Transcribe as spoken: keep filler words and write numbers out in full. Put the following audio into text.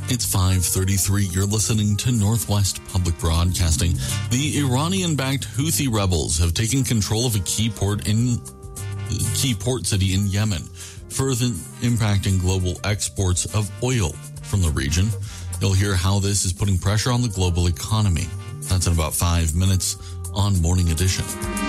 It's five thirty-three. You're listening to Northwest Public Broadcasting. The Iranian-backed Houthi rebels have taken control of a key port in key port city in Yemen, further impacting global exports of oil from the region. You'll hear how this is putting pressure on the global economy. That's in about five minutes on Morning Edition.